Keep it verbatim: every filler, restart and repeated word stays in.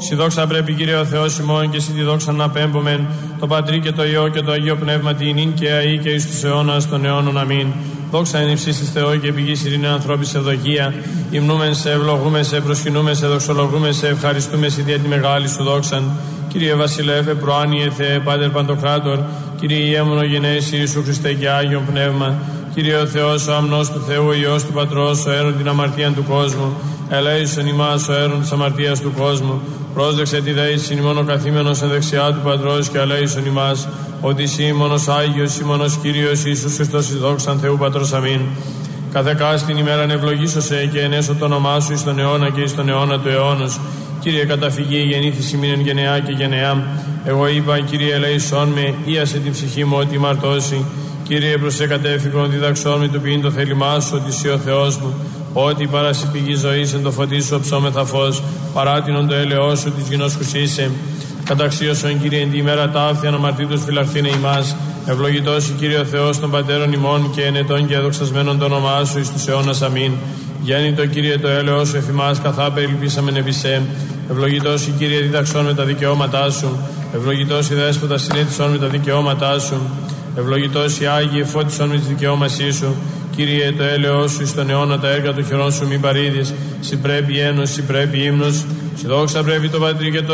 Συ δόξα πρέπει, Κύριε ο Θεός ημών, και συ τη δόξα να πέμπομεν, το Πατρί και το Υιό και το Αγίο Πνεύμα, την ίν και αεί και εις τους αιώνας των αιώνων. Αμήν. Δόξα εν υψίστοις Θεό και πηγής ειρήνη ανθρώπης ευδοκία. Υμνούμεν σε, ευλογούμε σε, προσκυνούμε σε, δοξολογούμε σε, ευχαριστούμε σε δια τη μεγάλη σου δόξαν. Κύριε Βασιλεύε, προάνιε Θεέ, Πάτερ Παντοκράτορ, Κύριε Ιέμονο γενέση Ιησού Χριστέ και Άγιον Πνεύμα. Κύριε ο Θεός, ο αμνός του Θεού, ο Υιός του Πατρός, ο αίρον την αμαρτία του κόσμου. Ελέησον ημάς, ο αίρον της αμαρτίας του κόσμου. Πρόσδεξε τη δέησιν ημών ο καθήμενος εν δεξιά του Πατρός και ελέησον ημάς, ότι εσύ μόνος Άγιος, μόνος Κύριος Ιησούς Χριστός, εις δόξαν Θεού Πατρός. Αμήν. Καθεκάς την ημέραν ευλογήσωσε και ενέσω το όνομά σου εις τον αιώνα και εις τον αιώνα του αιώνος. Κύριε καταφυγή, γεννήθης ημίν γενεά και γενεά. Εγώ είπα, Κύριε ελέησόν με, ίασε την ψυχή μου ότι μαρτώσει. Κύριε προσέ κατέφυγον, διδαξόν με του ποιήν το θέλημά σου, ότι εσύ ο Θεός μου. Ότι παράσι πηγή ζωής εν το φωτί σου ψώμεθα φως, παράτηνον το έλεος σου της γινός χουσίσε. Καταξίωσον, Κύριε, εν τη ημέρα ταύθη αναμαρτήτως φυλαχθήνε ημάς. Ευλογητός, Κύριε ο Θεός των πατέρων ημών και ενετών και δοξασμένων το όνομά σου εις τους αιώνας. Αμήν. Γέννητο, Κύριε, το έλεος σου εφημάς, καθά περιλυπήσαμεν επί σε. Ευλογητός, Κύριε, διδαξών με τα δικαιώματά σου. Ευλογητός, η Δέσποτα, συνέτησον με τα δικαιώματά σου. Ευλογητός, οι Άγιοι, εφώτισον με τη δικαιώμασή σου. Κύριε, το έλεος σου εις τον αιώνα τα έργα του χειρών σου μη παρήδεις. Συ πρέπει ένος, συ πρέπει ύμνος. Συ δόξα πρέπει το Πατρί και το